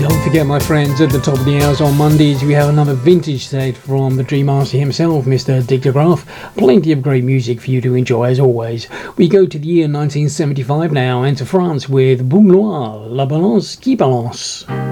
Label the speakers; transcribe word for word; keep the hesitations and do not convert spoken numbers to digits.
Speaker 1: Don't forget, my friends, at the top of the hours on Mondays, we have another vintage set from the Dream Master himself, Mister Dick DeGraff. Plenty of great music for you to enjoy, as always. We go to the year nineteen seventy-five now, and to France with Boom Noir, La Balance qui Balance.